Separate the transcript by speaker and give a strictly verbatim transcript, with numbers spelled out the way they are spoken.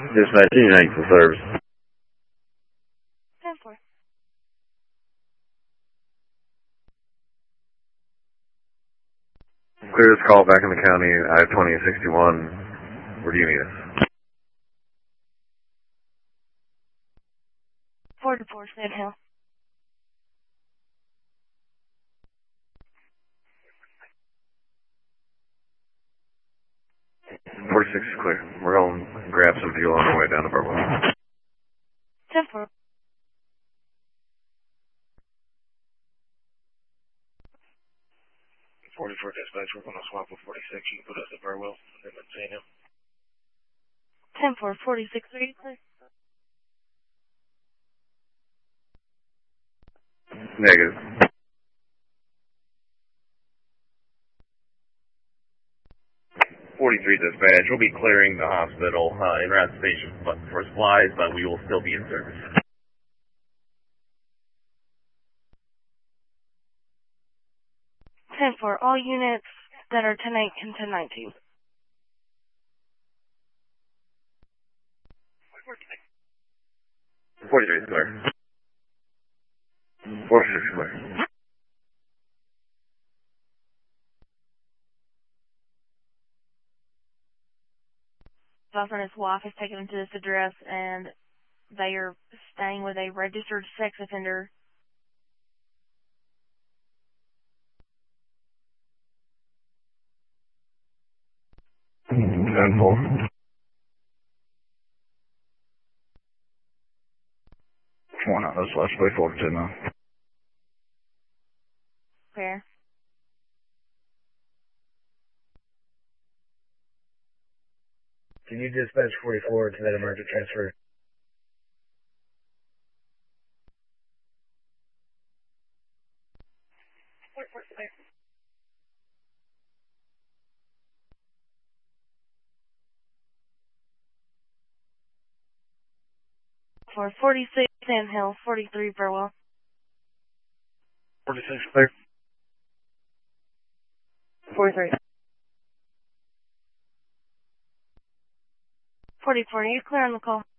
Speaker 1: Dispatch, United for service.
Speaker 2: ten four.
Speaker 1: Clear this call back in the county, I twenty and sixty-one. Where do you need us?
Speaker 2: four to four, Sand Hill.
Speaker 1: forty-six is clear. We're going to grab some fuel on our way down to Burwell.
Speaker 2: ten four.
Speaker 3: forty-four dispatch, we're going to swap with forty-six. You can put us at Burwell and then Saint Hill.
Speaker 2: ten four, forty-six, are you clear?
Speaker 1: Negative.
Speaker 4: forty-three dispatch, we'll be clearing the hospital uh, en route station but for supplies, but we will still be in service.
Speaker 2: ten four, all units that are ten eight and ten nineteen.
Speaker 1: forty-three is clear. forty-six is clear.
Speaker 2: Buffer and his wife is taken to this address, and they are staying with a registered sex offender.
Speaker 1: ten four. One out, that's last way forward to now.
Speaker 2: Fair.
Speaker 3: Can you dispatch forty-four to that emergent transfer?
Speaker 2: For forty-six, Sand Hill, forty-three, Burwell.
Speaker 3: forty-six clear.
Speaker 2: forty-three. forty-four, are you clear on the call?